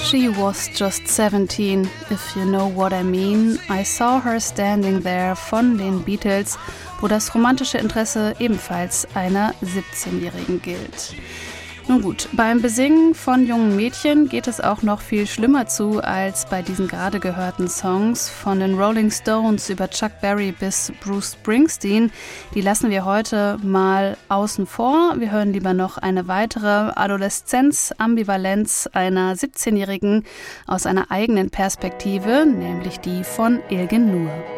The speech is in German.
She was just 17, if you know what I mean. I saw her standing there von den Beatles, wo das romantische Interesse ebenfalls einer 17-Jährigen gilt. Nun gut, beim Besingen von jungen Mädchen geht es auch noch viel schlimmer zu als bei diesen gerade gehörten Songs. Von den Rolling Stones über Chuck Berry bis Bruce Springsteen, die lassen wir heute mal außen vor. Wir hören lieber noch eine weitere Adoleszenz-Ambivalenz einer 17-Jährigen aus einer eigenen Perspektive, nämlich die von Ilgen Nur.